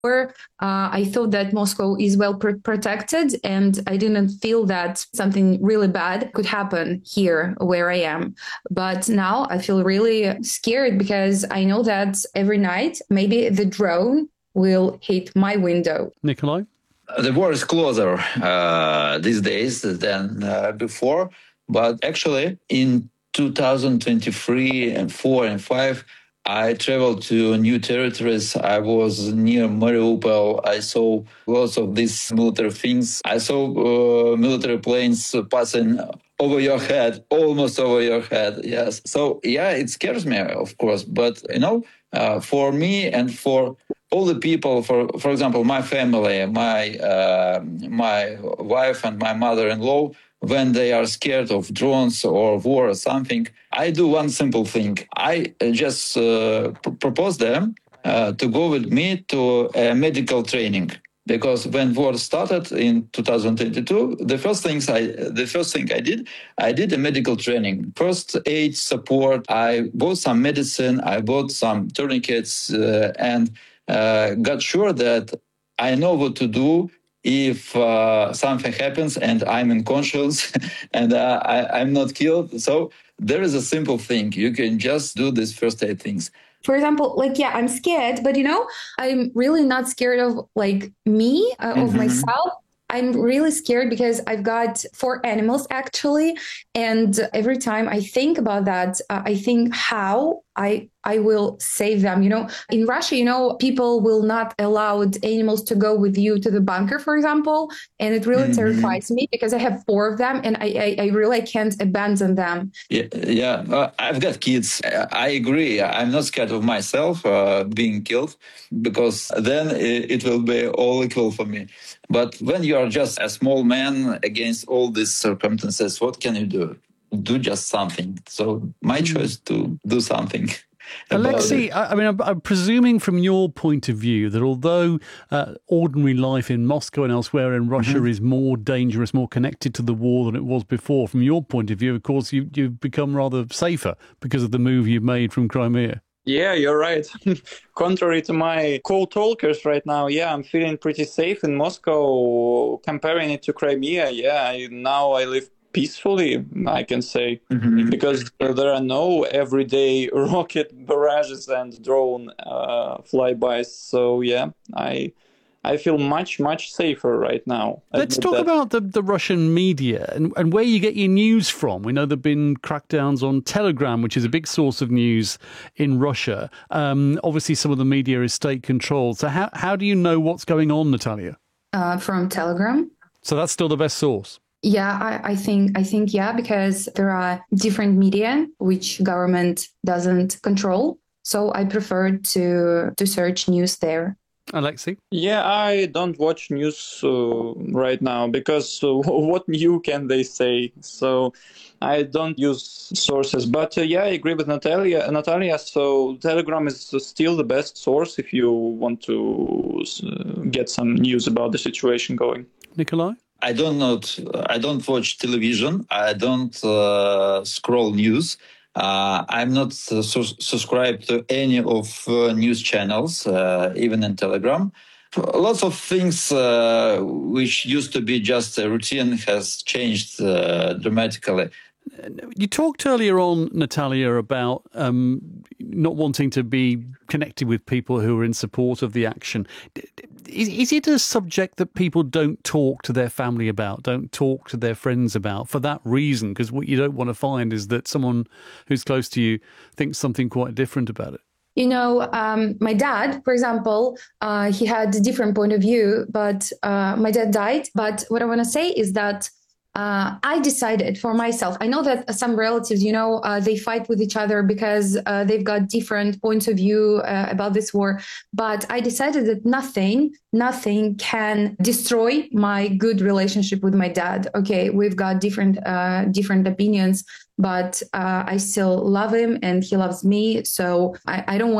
I thought that Moscow is well protected, and I didn't feel that something really bad could happen here where I am. But now I feel really scared because I know that every night maybe the drone will hit my window. Nikolai? The war is closer these days than before, but actually in 2023 and 4 and 5, I traveled to new territories. I was near Mariupol. I saw lots of these military things. I saw military planes passing over your head, almost over your head. Yes. So, yeah, it scares me, of course. But, for me and for all the people, for example, my family, my wife and my mother-in-law, when they are scared of drones or war or something, I do one simple thing. I just propose them to go with me to a medical training. Because when war started in 2022, the first thing I did a medical training. First aid support. I bought some medicine. I bought some tourniquets and got sure that I know what to do if something happens and I'm unconscious and I'm not killed. So there is a simple thing. You can just do these first aid things. For example, I'm scared, but I'm really not scared of me, of myself. I'm really scared because I've got 4 animals actually. And every time I think about that, I think how I will save them. In Russia, people will not allow animals to go with you to the bunker, for example. And it really terrifies me because I have 4 of them and I really can't abandon them. Yeah. I've got kids. I agree. I'm not scared of myself being killed because then it will be all equal for me. But when you are just a small man against all these circumstances, what can you do? Do just something. So my choice to do something. Alexei, I'm presuming from your point of view that although ordinary life in Moscow and elsewhere in Russia is more dangerous, more connected to the war than it was before, from your point of view, of course, you've become rather safer because of the move you've made from Crimea. Yeah, you're right. Contrary to my co-talkers right now, I'm feeling pretty safe in Moscow. Comparing it to Crimea, now I live peacefully, I can say, because there are no everyday rocket barrages and drone flybys. So I feel much, much safer right now. Let's talk about the Russian media and where you get your news from. We know there have been crackdowns on Telegram, which is a big source of news in Russia. Obviously, some of the media is state-controlled. So how do you know what's going on, Natalia? From Telegram. So that's still the best source? Yeah, I think because there are different media which government doesn't control. So I prefer to search news there. Alexei? Yeah, I don't watch news right now because what new can they say? So I don't use sources. But I agree with Natalia. So Telegram is still the best source if you want to get some news about the situation going. Nikolai? I don't watch television. I don't scroll news. I'm not subscribed to any of news channels, even in Telegram. Lots of things which used to be just a routine has changed dramatically. You talked earlier on, Natalia, about not wanting to be connected with people who are in support of the action. Is it a subject that people don't talk to their family about, don't talk to their friends about for that reason? Because what you don't want to find is that someone who's close to you thinks something quite different about it. My dad, for example, he had a different point of view, but my dad died. But what I want to say is that I decided for myself. I know that some relatives, they fight with each other because they've got different points of view about this war. But I decided that nothing can destroy my good relationship with my dad. Okay, we've got different opinions, but I still love him and he loves me. So I don't want